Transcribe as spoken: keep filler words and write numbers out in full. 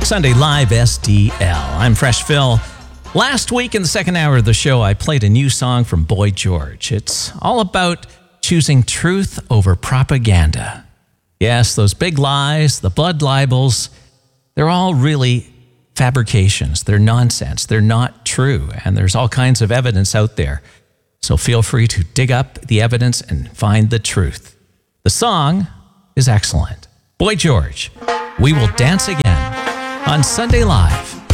Sunday Live S D L. I'm Fresh Phil. Last week in the second hour of the show, I played a new song from Boy George. It's all about choosing truth over propaganda. Yes, those big lies, the blood libels, they're all really fabrications. They're nonsense. They're not true. And there's all kinds of evidence out there. So feel free to dig up the evidence and find the truth. The song is excellent. Boy George, We Will Dance Again on Sunday Live.